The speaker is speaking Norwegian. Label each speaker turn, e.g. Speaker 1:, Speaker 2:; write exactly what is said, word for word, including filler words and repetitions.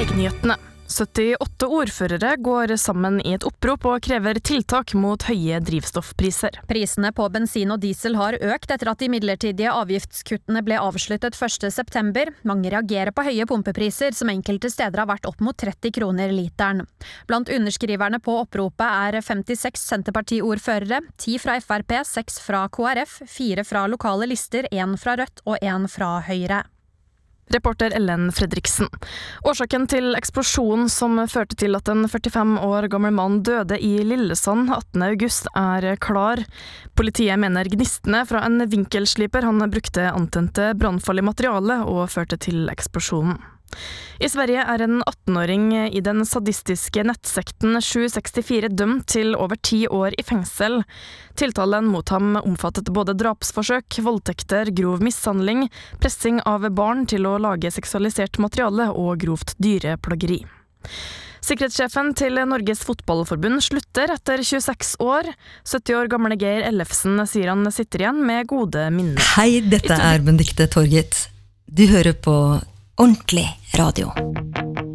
Speaker 1: VG-nyhetene. syttiåtte ordførere går sammen i et opprop og krever tiltak mot høye drivstoffpriser.
Speaker 2: Prisene på bensin og diesel har økt etter at de midlertidige avgiftskuttene ble avsluttet første september. Mange reagerer på høye pumpepriser, som enkelte steder har vært opp mot tretti kroner literen. Blant underskriverne på oppropet er femtiseks Senterparti-ordførere, ti fra F R P, seks fra K R F, fire fra lokale lister, en fra Rødt og en fra Høyre.
Speaker 1: Reporter Ellen Fredriksen. Årsaken til eksplosjonen som førte til at en førtifem år gammel mann døde i Lillesand attende august er klar. Politiet mener gnistene fra en vinkelsliper han brukte antente brannfarlig materiale og førte til eksplosjonen. I Sverige er en attenåring i den sadistiske nettsekten sju sekstifire dømt til over ti år i fengsel. Tiltalen mot ham omfattet både drapsforsøk, voldtekter, grov mishandling, pressing av barn til å lage seksualisert materiale og grovt dyreplageri. Sikkerhetssjefen til Norges Fotballforbund slutter etter tjueseks år. sytti år gamle Geir Ellefsen sier han sitter igjen med gode minner.
Speaker 3: Hei, dette er Benedikte Torget. Du hører på Ordentlig radio.